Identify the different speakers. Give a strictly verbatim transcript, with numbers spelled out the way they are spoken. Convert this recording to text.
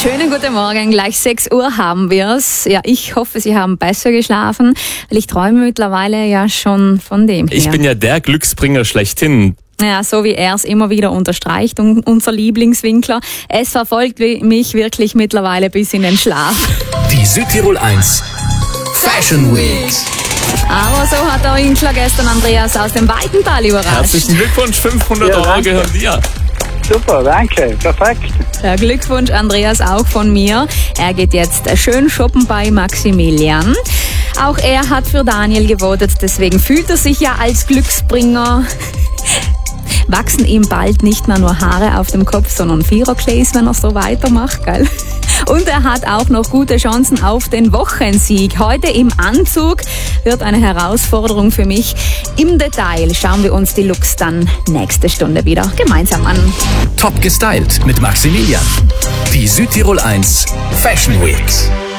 Speaker 1: Schönen guten Morgen, gleich sechs Uhr haben wir's. Ja, ich hoffe, Sie haben besser geschlafen, weil ich träume mittlerweile ja schon von dem hier.
Speaker 2: Ich bin ja der Glücksbringer schlechthin.
Speaker 1: Ja, so wie er es immer wieder unterstreicht, und unser Lieblingswinkler. Es verfolgt mich wirklich mittlerweile bis in den Schlaf.
Speaker 3: Die Südtirol eins Fashion Week.
Speaker 1: Aber so hat der Winkler gestern Andreas aus dem Weidental überrascht.
Speaker 2: Herzlichen Glückwunsch, fünfhundert
Speaker 4: Ja,
Speaker 2: Euro
Speaker 4: danke.
Speaker 2: gehören dir.
Speaker 4: Super, danke, perfekt.
Speaker 1: Ja, Glückwunsch Andreas auch von mir. Er geht jetzt schön shoppen bei Maximilian. Auch er hat für Daniel gewotet, deswegen fühlt er sich ja als Glücksbringer. Wachsen ihm bald nicht mehr nur Haare auf dem Kopf, sondern Viererklees, wenn er so weitermacht, gell? Und er hat auch noch gute Chancen auf den Wochensieg. Heute im Anzug wird eine Herausforderung für mich. Im Detail schauen wir uns die Looks dann nächste Stunde wieder gemeinsam an.
Speaker 3: Top gestylt mit Maximilian. Die Südtirol eins Fashion Week.